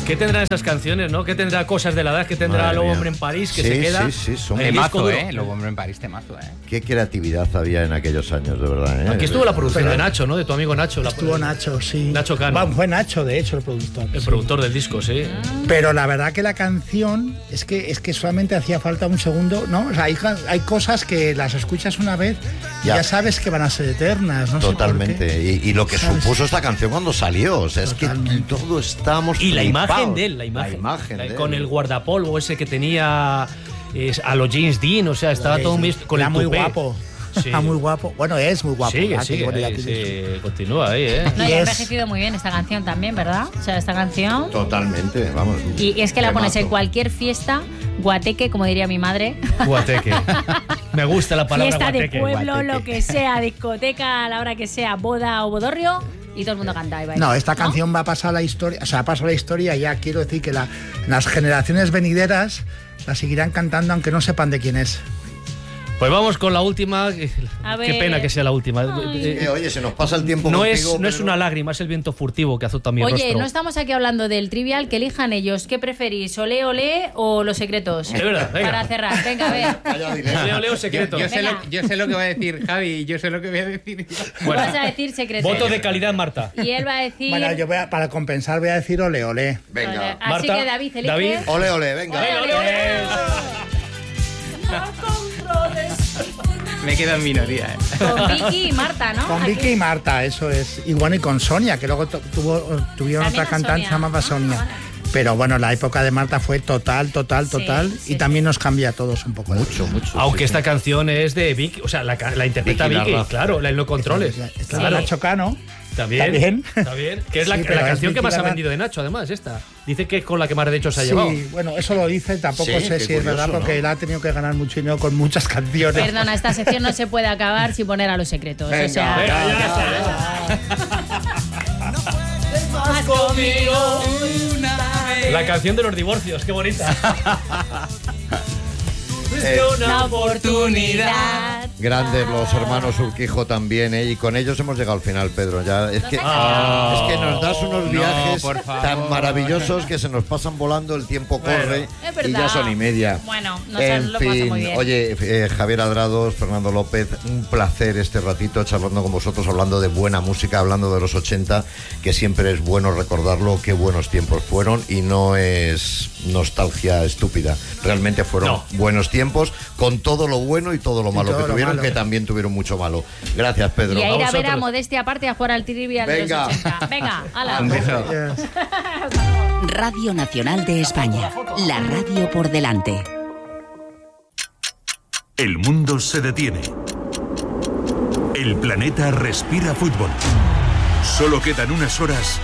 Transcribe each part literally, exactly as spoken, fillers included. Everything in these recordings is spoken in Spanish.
¿Qué tendrán esas canciones, no? ¿Qué tendrá Cosas de la Edad? ¿Qué tendrá Lobo Hombre en París? Que sí, se queda. Sí, sí, son temazo, ¿eh? Lobo Hombre en París, temazo, ¿eh? Qué creatividad había en aquellos años, de verdad, ¿eh? Aquí estuvo la producción de Nacho, ¿no? De tu amigo Nacho. La Estuvo Nacho, sí. Nacho Cano. Bueno, fue Nacho, de hecho, el productor. El sí. productor del disco, sí. Pero la verdad que la canción es que es que solamente hacía falta un segundo, ¿no? O sea, hay, hay cosas que las escuchas una vez y ya, ya sabes que van a ser eternas, ¿no? Totalmente. Sé y, y lo que ¿sabes? supuso esta canción cuando salió. O sea, Totalmente. es que todos estamos Y la flipados. imagen de él, la imagen. La imagen de él. Con el guardapolvo ese que tenía es, a los James Dean, o sea, estaba todo muy, con Era el muy tupé. guapo. Sí. Está muy guapo. Bueno, es muy guapo. Sigue, ¿verdad? sigue, Qué ahí, sí, continúa ahí, ¿eh? No, y Y ha es- envejecido muy bien esta canción también, ¿verdad? O sea, esta canción... Totalmente, vamos. Y es que la pones en Temazo. cualquier fiesta, guateque, como diría mi madre. Guateque. Me gusta la palabra Fiesta de guateque. pueblo, guateque. lo que sea, discoteca, a la hora que sea, boda o bodorrio, y todo el mundo canta y baila. No, esta canción va a pasar a la historia, o sea, ha pasado a la historia, ya quiero decir que la, las generaciones venideras la seguirán cantando aunque no sepan de quién es. Pues vamos con la última. A Qué ver. pena que sea la última. Ay. Eh, oye, se nos pasa el tiempo No contigo, es, no es pero- una lágrima, es el viento furtivo que azota mi Oye, rostro. no estamos aquí hablando del trivial, que elijan ellos. ¿Qué preferís, olé, olé o los secretos? Es verdad, venga. Para cerrar, venga, a ver. Vaya dilema. Leo, leo secreto. Yo, yo sé Venga. lo, yo sé lo que va a decir Javi, yo sé lo que voy a decir yo. Bueno, Vas a decir secretos. voto de calidad, Marta. Y él va a decir... Bueno, yo voy a- para compensar voy a decir ole, ole. Venga. Así Marta, que David, elige. David. Ole, ole, venga. Ole, ole, ole. Me quedo en minoría, ¿eh? Con Vicky y Marta, ¿no? Con Aquí. Vicky y Marta, eso es. Y bueno, y con Sonia, que luego tu- tuvo, tuvieron También otra a cantante, Sonia. se llamaba Ah, Sonia. vale. Pero bueno, la época de Marta fue total, total, Sí, total. sí, y también nos cambia a todos un poco. Mucho, mucho. Aunque sí, esta sí. canción es de Vicky, o sea, la, ca- la interpreta Vicky Vicky, Larraz. claro, la en los controles. Está Claro. Nacho Cano. También. También. También. Que es la, Sí, la pero es canción que Vicky más ha Larraz. vendido de Nacho, además, esta. Dice que es con la que más derechos ha Sí, llevado. bueno, eso lo dice, tampoco Sí, sé qué si es verdad, curioso, porque ¿no? él ha tenido que ganar mucho dinero con muchas canciones. Perdona, esta sección no se puede acabar sin poner a los secretos. Venga, o sea, venga, ya más conmigo. La canción de los divorcios, qué bonita. Eh, Una oportunidad. Grandes los hermanos Urquijo también, ¿eh? Y con ellos hemos llegado al final, Pedro. Ya es que, Ah. es que nos das unos No, viajes por favor. tan maravillosos que se nos pasan volando, el tiempo corre Es verdad. y ya son y media. Bueno, nos en lo pasamos fin, muy bien. oye, eh, Javier Adrados, Fernando López, un placer este ratito charlando con vosotros, hablando de buena música, hablando de los ochenta, que siempre es bueno recordarlo, qué buenos tiempos fueron y no es nostalgia estúpida. Realmente fueron No. buenos tiempos, con todo lo bueno y todo lo malo todo que lo tuvieron, malo. que también tuvieron mucho malo. Gracias, Pedro. Y a ir a ver a vosotros. Modestia aparte a jugar al trivial Venga. de los ochenta. Venga, ala. Un beso. Yes. Radio Nacional de España. La radio por delante. El mundo se detiene. El planeta respira fútbol. Solo quedan unas horas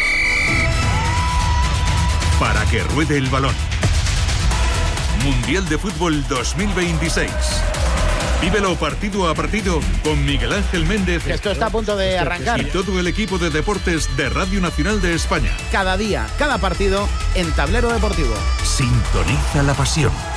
para que ruede el balón. Mundial de Fútbol dos mil veintiséis. Vívelo partido a partido con Miguel Ángel Méndez Esto está a punto de arrancar. y todo el equipo de deportes de Radio Nacional de España. Cada día, cada partido en Tablero Deportivo. Sintoniza la pasión.